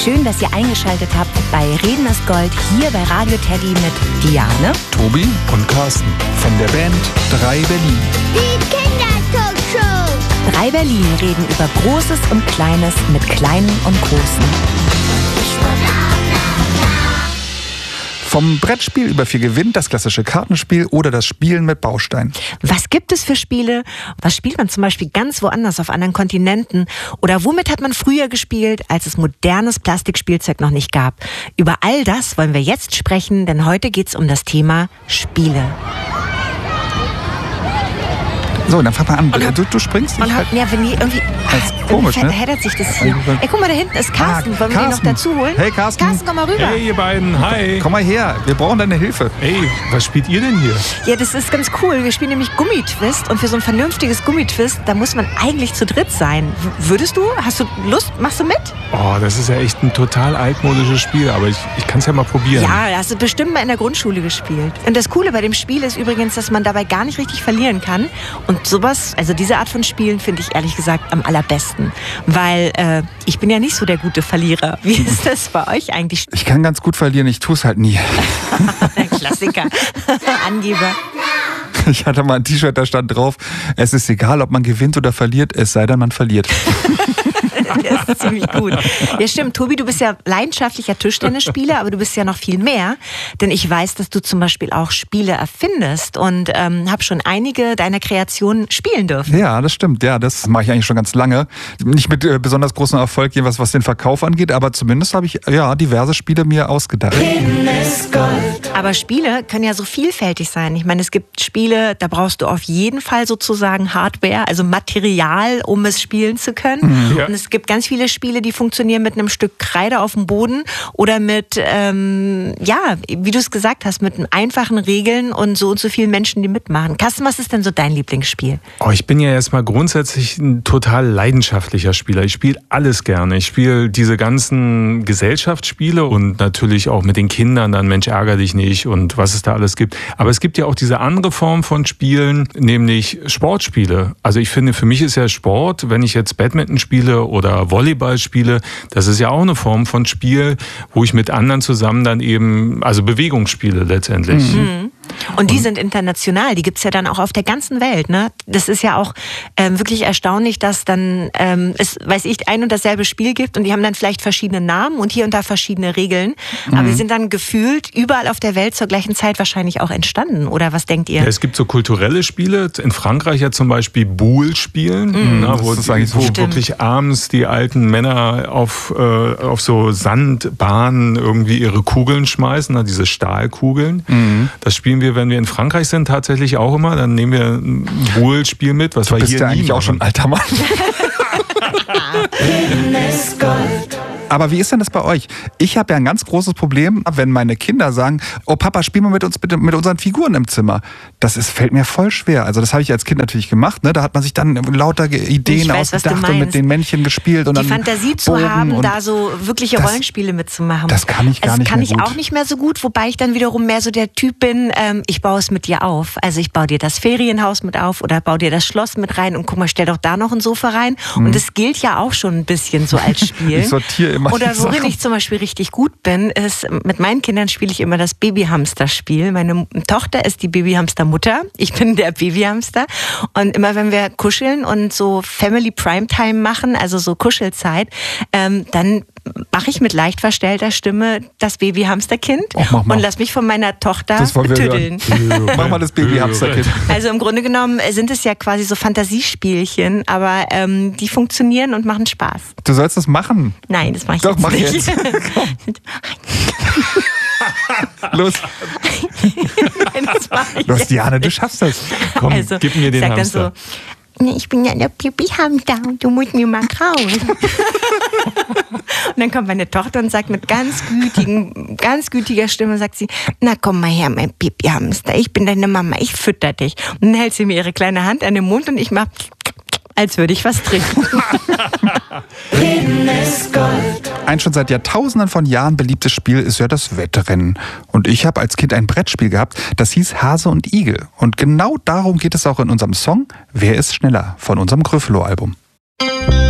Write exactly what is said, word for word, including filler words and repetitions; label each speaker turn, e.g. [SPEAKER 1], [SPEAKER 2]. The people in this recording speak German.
[SPEAKER 1] Schön, dass ihr eingeschaltet habt bei Reden ist Gold hier bei Radio Teddy mit Diane,
[SPEAKER 2] Tobi und Carsten von der Band drei Berlin.
[SPEAKER 3] Die Kindertalkshow.
[SPEAKER 1] drei Berlin reden über Großes und Kleines mit Kleinen und Großen.
[SPEAKER 2] Vom Brettspiel über viel Gewinn, das klassische Kartenspiel oder das Spielen mit Bausteinen.
[SPEAKER 1] Was gibt es für Spiele? Was spielt man zum Beispiel ganz woanders auf anderen Kontinenten? Oder womit hat man früher gespielt, als es modernes Plastikspielzeug noch nicht gab? Über all das wollen wir jetzt sprechen, denn heute geht es um das Thema Spiele.
[SPEAKER 2] So, dann fang mal an. Du, du springst nicht.
[SPEAKER 1] Und hat, ja, wenn die irgendwie,
[SPEAKER 2] das ist
[SPEAKER 1] ach,
[SPEAKER 2] komisch,
[SPEAKER 1] irgendwie
[SPEAKER 2] ne?
[SPEAKER 1] hättert sich das hier. Ey, guck mal, da hinten ist Carsten.
[SPEAKER 2] Ah,
[SPEAKER 1] Wollen wir
[SPEAKER 2] Carsten.
[SPEAKER 1] den noch dazu holen?
[SPEAKER 2] Hey, Carsten.
[SPEAKER 1] Carsten, komm mal rüber.
[SPEAKER 4] Hey, ihr beiden, hi.
[SPEAKER 2] Komm mal her, wir brauchen deine Hilfe.
[SPEAKER 4] Hey, was spielt ihr denn hier?
[SPEAKER 1] Ja, das ist ganz cool. Wir spielen nämlich Gummitwist und für so ein vernünftiges Gummitwist, da muss man eigentlich zu dritt sein. W- würdest du? Hast du Lust? Machst du mit?
[SPEAKER 4] Oh, das ist ja echt ein total altmodisches Spiel, aber ich, ich kann es ja mal probieren.
[SPEAKER 1] Ja, das hast du bestimmt mal in der Grundschule gespielt. Und das Coole bei dem Spiel ist übrigens, dass man dabei gar nicht richtig verlieren kann. Und sowas, also diese Art von Spielen finde ich ehrlich gesagt am allerbesten. Weil äh, ich bin ja nicht so der gute Verlierer. Wie ist das bei euch eigentlich?
[SPEAKER 2] Ich kann ganz gut verlieren, ich tue es halt nie.
[SPEAKER 1] Klassiker. Angeber.
[SPEAKER 2] Ich hatte mal ein T-Shirt, da stand drauf, es ist egal, ob man gewinnt oder verliert, es sei denn, man verliert.
[SPEAKER 1] Das ist ziemlich gut. Ja, stimmt. Tobi, du bist ja leidenschaftlicher Tischtennisspieler, aber du bist ja noch viel mehr. Denn ich weiß, dass du zum Beispiel auch Spiele erfindest und ähm, habe schon einige deiner Kreationen spielen dürfen.
[SPEAKER 2] Ja, das stimmt. Ja, das mache ich eigentlich schon ganz lange. Nicht mit äh, besonders großem Erfolg, jeweils was den Verkauf angeht, aber zumindest habe ich ja diverse Spiele mir ausgedacht.
[SPEAKER 1] Aber Spiele können ja so vielfältig sein. Ich meine, es gibt Spiele, da brauchst du auf jeden Fall sozusagen Hardware, also Material, um es spielen zu können.
[SPEAKER 2] Mhm.
[SPEAKER 4] Ja.
[SPEAKER 1] Und es gibt ganz viele Spiele, die funktionieren mit einem Stück Kreide auf dem Boden oder mit, ähm, ja, wie du es gesagt hast, mit einfachen Regeln und so und so vielen Menschen, die mitmachen. Carsten, was ist denn so dein Lieblingsspiel?
[SPEAKER 4] Oh, ich bin ja erstmal grundsätzlich ein total leidenschaftlicher Spieler. Ich spiele alles gerne. Ich spiele diese ganzen Gesellschaftsspiele und natürlich auch mit den Kindern dann Mensch, ärger dich nicht und was es da alles gibt. Aber es gibt ja auch diese andere Form von Spielen, nämlich Sportspiele. Also ich finde, für mich ist ja Sport, wenn ich jetzt Badminton spiele oder Volleyball spiele, das ist ja auch eine Form von Spiel, wo ich mit anderen zusammen dann eben, also Bewegungsspiele letztendlich.
[SPEAKER 1] Mhm. Und die sind international, die gibt's ja dann auch auf der ganzen Welt. Ne? Das ist ja auch ähm, wirklich erstaunlich, dass dann ähm, es, weiß ich, ein und dasselbe Spiel gibt und die haben dann vielleicht verschiedene Namen und hier und da verschiedene Regeln. Mhm. Aber die sind dann gefühlt überall auf der Welt zur gleichen Zeit wahrscheinlich auch entstanden. Oder was denkt ihr?
[SPEAKER 4] Ja, es gibt so kulturelle Spiele, in Frankreich ja zum Beispiel Boule spielen,
[SPEAKER 1] Mhm.
[SPEAKER 4] na, wo,
[SPEAKER 2] Das ist eigentlich
[SPEAKER 4] wo
[SPEAKER 2] so.
[SPEAKER 4] wirklich abends die alten Männer auf, äh, auf so Sandbahnen irgendwie ihre Kugeln schmeißen, na, diese Stahlkugeln.
[SPEAKER 2] Mhm.
[SPEAKER 4] Das spielen wir, wenn wir in Frankreich sind, tatsächlich auch immer. Dann nehmen wir ein Boule-Spiel mit, was
[SPEAKER 2] Du
[SPEAKER 4] wir
[SPEAKER 2] bist
[SPEAKER 4] hier
[SPEAKER 2] ja
[SPEAKER 4] nie
[SPEAKER 2] eigentlich auch
[SPEAKER 4] machen.
[SPEAKER 2] schon ein alter Mann. Aber wie ist denn das bei euch? Ich habe ja ein ganz großes Problem, wenn meine Kinder sagen, oh Papa, spiel mal mit uns bitte mit unseren Figuren im Zimmer. Das ist, fällt mir voll schwer. Also das habe ich als Kind natürlich gemacht. Ne? Da hat man sich dann lauter Ge- Ideen
[SPEAKER 1] Ich weiß, was du
[SPEAKER 2] ausgedacht und mit
[SPEAKER 1] meinst.
[SPEAKER 2] den Männchen gespielt. Und
[SPEAKER 1] Die
[SPEAKER 2] dann
[SPEAKER 1] Fantasie zu
[SPEAKER 2] Bogen
[SPEAKER 1] haben,
[SPEAKER 2] und
[SPEAKER 1] da so wirkliche
[SPEAKER 2] das-
[SPEAKER 1] Rollenspiele mitzumachen.
[SPEAKER 2] das kann ich gar
[SPEAKER 1] das
[SPEAKER 2] nicht
[SPEAKER 1] kann
[SPEAKER 2] mehr
[SPEAKER 1] ich
[SPEAKER 2] gut.
[SPEAKER 1] auch nicht mehr so gut, wobei ich dann wiederum mehr so der Typ bin, ähm, ich baue es mit dir auf. Also ich baue dir das Ferienhaus mit auf oder baue dir das Schloss mit rein und guck mal, stell doch da noch ein Sofa rein. Und das gilt ja auch schon ein bisschen so als Spiel.
[SPEAKER 2] Ich sortiere immer
[SPEAKER 1] Oder
[SPEAKER 2] die
[SPEAKER 1] worin
[SPEAKER 2] Sachen.
[SPEAKER 1] ich zum Beispiel richtig gut bin, ist, mit meinen Kindern spiele ich immer das Babyhamster-Spiel. Meine Tochter ist die Babyhamster-Mutter. Ich bin der Babyhamster. Und immer wenn wir kuscheln und so Family Primetime machen, also so Kuschelzeit, ähm, dann mache ich mit leicht verstellter Stimme das Babyhamsterkind
[SPEAKER 2] Och, mach mal.
[SPEAKER 1] und lass mich von meiner Tochter
[SPEAKER 2] Das wollen wir
[SPEAKER 1] tüddeln.
[SPEAKER 2] hören. Mach mal das Babyhamsterkind.
[SPEAKER 1] Also im Grunde genommen sind es ja quasi so Fantasiespielchen, aber ähm, die funktionieren und machen Spaß.
[SPEAKER 2] Du sollst das machen.
[SPEAKER 1] Nein, das mache ich
[SPEAKER 2] Doch,
[SPEAKER 1] jetzt
[SPEAKER 2] mach
[SPEAKER 1] nicht.
[SPEAKER 2] jetzt. Los.
[SPEAKER 1] Nein, das mach ich
[SPEAKER 2] Los,
[SPEAKER 1] jetzt
[SPEAKER 2] Diane, du
[SPEAKER 1] nicht.
[SPEAKER 2] schaffst das.
[SPEAKER 4] Komm,
[SPEAKER 1] Also,
[SPEAKER 4] gib mir
[SPEAKER 1] ich
[SPEAKER 4] den
[SPEAKER 1] sag dann
[SPEAKER 4] Hamster.
[SPEAKER 1] so, nee, ich bin ja der Babyhamster und du musst mir mal krauen. Und dann kommt meine Tochter und sagt mit ganz gütigen, ganz gütiger Stimme, sagt sie, na komm mal her, mein Babyhamster, ich bin deine Mama, ich fütter dich. Und dann hält sie mir ihre kleine Hand an den Mund und ich mach, als würde ich was trinken.
[SPEAKER 2] Ein schon seit Jahrtausenden von Jahren beliebtes Spiel ist ja das Wettrennen. Und ich habe als Kind ein Brettspiel gehabt, das hieß Hase und Igel. Und genau darum geht es auch in unserem Song Wer ist schneller von unserem Gryffalo-Album.